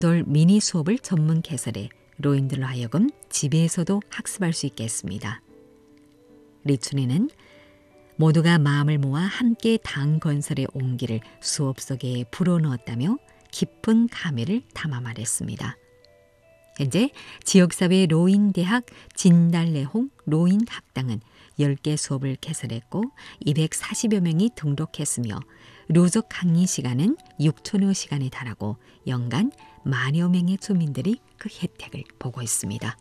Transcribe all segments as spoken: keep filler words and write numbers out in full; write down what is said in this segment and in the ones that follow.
아웃돌 미니 수업을 전문 개설해 노인들로 하여금 집에서도 학습할 수 있게 했습니다. 리춘이는 모두가 마음을 모아 함께 당 건설의 온기를 수업 속에 불어넣었다며 깊은 감회를 담아 말했습니다. 현재 지역사회 노인대학 진달래홍 노인학당은 열 개 수업을 개설했고 이백사십여 명이 등록했으며 누적 강의 시간은 육천여 시간에 달하고 연간 만여 명의 주민들이 그 혜택을 보고 있습니다.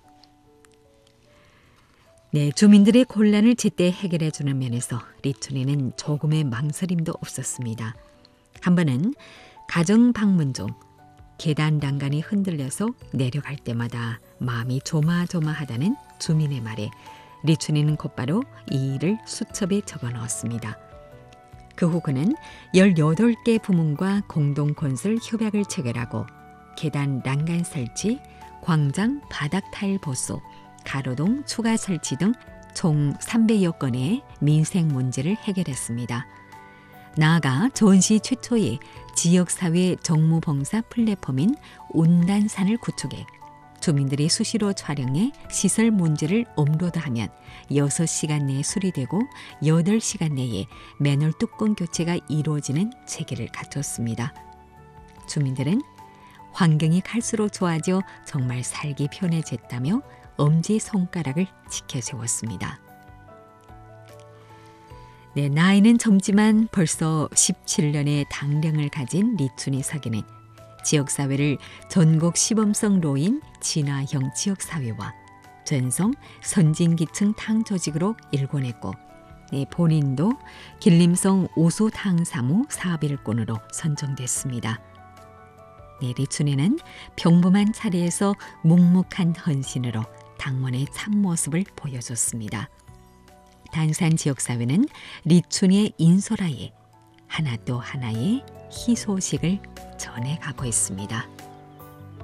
네, 주민들의 곤란을 제때 해결해주는 면에서 리춘이는 조금의 망설임도 없었습니다. 한 번은 가정 방문 중 계단 난간이 흔들려서 내려갈 때마다 마음이 조마조마하다는 주민의 말에 리춘이는 곧바로 이 일을 수첩에 적어 넣었습니다. 그 후 그는 열여덟 개 부문과 공동 건설 협약을 체결하고 계단 난간 설치, 광장 바닥 타일 보수, 가로등 추가 설치 등 총 삼백여 건의 민생 문제를 해결했습니다. 나아가 전시 최초의 지역사회 정무봉사 플랫폼인 운단산을 구축해 주민들이 수시로 촬영해 시설 문제를 업로드하면 여섯 시간 내에 수리되고 여덟 시간 내에 맨홀 뚜껑 교체가 이루어지는 체계를 갖췄습니다. 주민들은 환경이 갈수록 좋아져 정말 살기 편해졌다며 엄지손가락을 지켜세웠습니다. 네, 나이는 젊지만 벌써 십칠 년의 당령을 가진 리춘이 서기는 지역사회를 전국 시범성 노인 진화형 지역사회와 전성 선진기층 탕조직으로 일궈냈고 네, 본인도 길림성 오수탕사무 사업일꾼으로 선정됐습니다. 네, 리춘이는 평범한 자리에서 묵묵한 헌신으로 당원의 참모습을 보여줬습니다. 단산 지역사회는 리춘이의 인솔하에 하나 또 하나의 희소식을 전해가고 있습니다.